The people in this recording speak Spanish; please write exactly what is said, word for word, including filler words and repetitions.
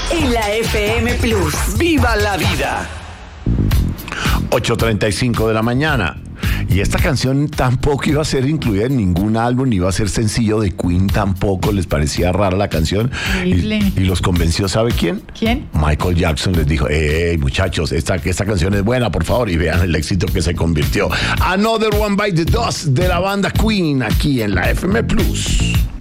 en la F M Plus. ¡Viva la vida! ocho treinta y cinco de la mañana. Y esta canción tampoco iba a ser incluida en ningún álbum, ni iba a ser sencillo de Queen tampoco. Les parecía rara la canción. Y, y los convenció, ¿sabe quién? ¿Quién? Michael Jackson les dijo, hey muchachos, esta, esta canción es buena, por favor. Y vean el éxito que se convirtió. Another One Bite the Dust de la banda Queen aquí en la F M Plus.